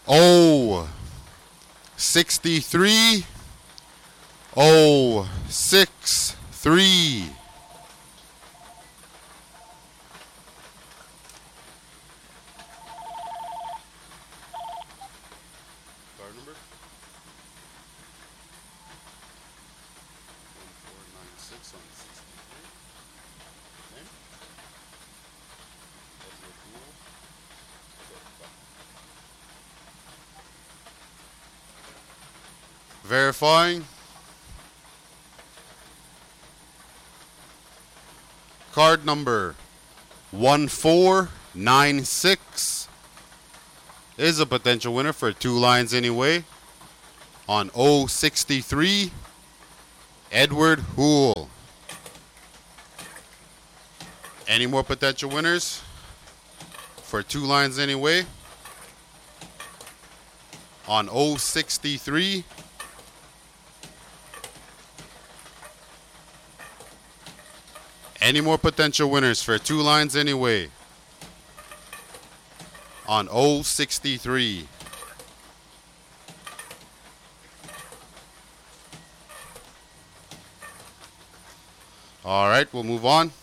063 063. Card number 1496 on 63. Name? Edward Rule. Verifying. Card number 1496 is a potential winner for 2 lines anyway on 063, Edward Houle. Any more potential winners for 2 lines anyway on 063, any more potential winners for 2 lines anyway on 063. All right, we'll move on.